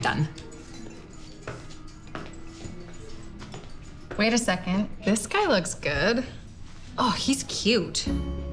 Done. Wait a second. This guy looks good. Oh, he's cute.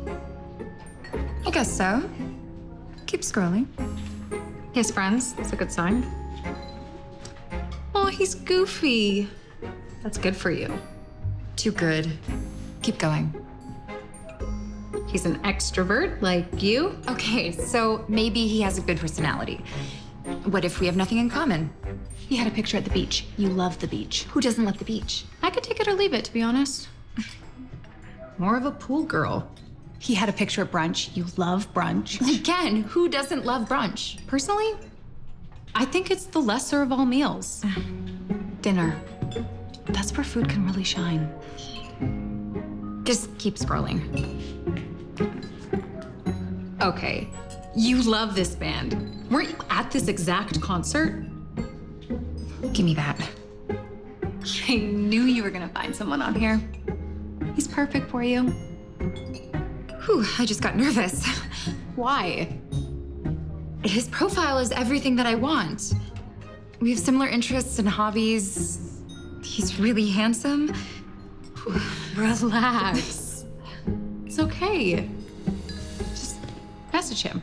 I guess so. Keep scrolling. He has friends. That's a good sign. Oh, he's goofy. That's good for you. Too good. Keep going. He's an extrovert like you. Okay, so maybe he has a good personality. What if we have nothing in common? He had a picture at the beach. You love the beach. Who doesn't love the beach? I could take it or leave it, to be honest. More of a pool girl. He had a picture at brunch. You love brunch. Again, who doesn't love brunch? Personally, I think it's the lesser of all meals. Dinner. That's where food can really shine. Just keep scrolling. Okay, you love this band. Weren't you at this exact concert? Give me that. I knew you were gonna find someone on here. He's perfect for you. Whew, I just got nervous. Why? His profile is everything that I want. We have similar interests and hobbies. He's really handsome. Relax. It's okay. Just message him.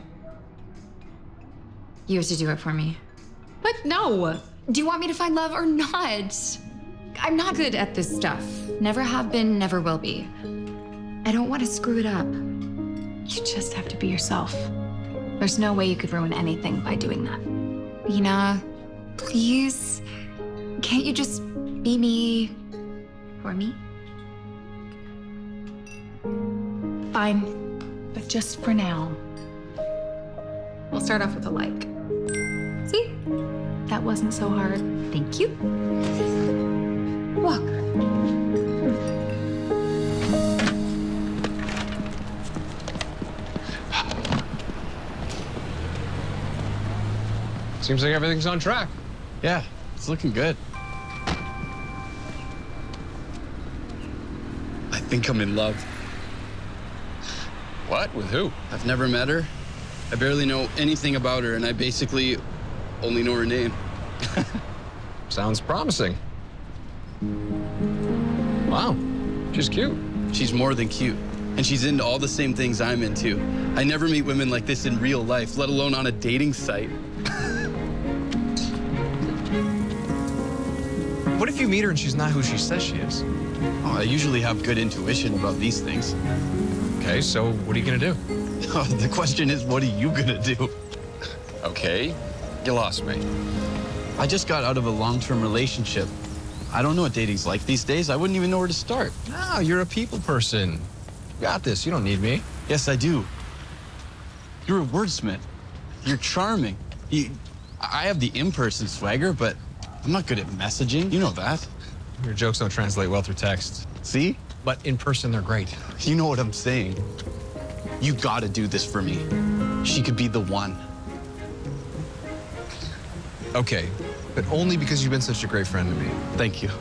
You have to do it for me. But no. Do you want me to find love or not? I'm not good at this stuff. Never have been, never will be. I don't want to screw it up. You just have to be yourself. There's no way you could ruin anything by doing that. Lena, please. Can't you just be me for me? Fine, but just for now. We'll start off with a like. See? That wasn't so hard. Thank you. Walk. Seems like everything's on track. Yeah, it's looking good. I think I'm in love. What? With who? I've never met her. I barely know anything about her, and I basically only know her name. Sounds promising. Wow, she's cute. She's more than cute, and she's into all the same things I'm into. I never meet women like this in real life, let alone on a dating site. What if you meet her and she's not who she says she is? Oh, I usually have good intuition about these things. Okay, so what are you gonna do? The question is, what are you gonna do? Okay, you lost me. I just got out of a long-term relationship. I don't know what dating's like these days. I wouldn't even know where to start. No, you're a people person. You got this, you don't need me. Yes, I do. You're a wordsmith. You're charming. I have the in-person swagger, but I'm not good at messaging. You know that. Your jokes don't translate well through text. See? But in person, they're great. You know what I'm saying. You gotta do this for me. She could be the one. Okay, but only because you've been such a great friend to me. Thank you.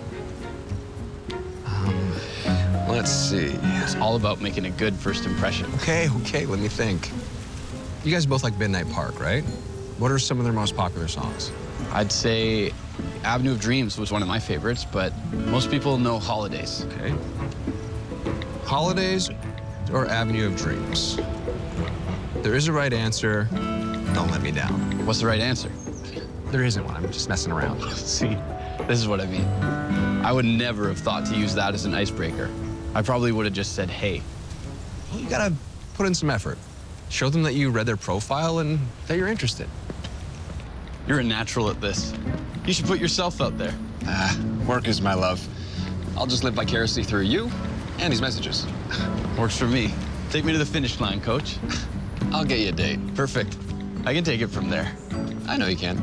Let's see. It's all about making a good first impression. Okay, let me think. You guys both like Midnight Park, right? What are some of their most popular songs? I'd say Avenue of Dreams was one of my favorites, but most people know Holidays. Okay. Holidays or Avenue of Dreams? There is a right answer. Don't let me down. What's the right answer? There isn't one. I'm just messing around. See, this is what I mean. I would never have thought to use that as an icebreaker. I probably would have just said, hey. Well, you gotta put in some effort. Show them that you read their profile and that you're interested. You're a natural at this. You should put yourself out there. Work is my love. I'll just live vicariously through you and these messages. Works for me. Take me to the finish line, coach. I'll get you a date. Perfect. I can take it from there. I know you can.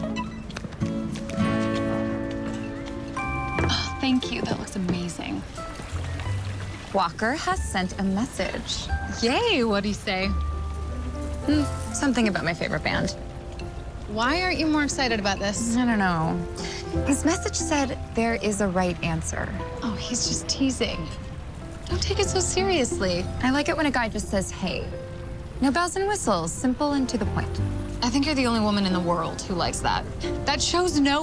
Oh, thank you. That looks amazing. Walker has sent a message. Yay, what'd he say? Something about my favorite band. Why aren't you more excited about this? I don't know. His message said there is a right answer. Oh, he's just teasing. Don't take it so seriously. I like it when a guy just says, hey. No bells and whistles, simple and to the point. I think you're the only woman in the world who likes that. That shows no